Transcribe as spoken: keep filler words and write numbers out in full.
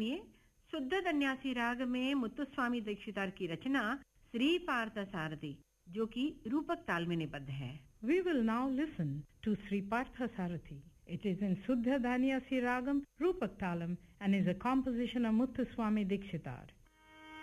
सुनिए शुद्ध धन्यासी राग में मुत्तुस्वामी दीक्षितार की रचना श्री पार्थ सारथी, जो कि रूपक ताल में निबद्ध है। We will now listen to Sri Partha Sarathi. It is in Suddha Dhaniyasi Ragam, Rupak Talam, and is a composition of Muthuswami Dikshitar.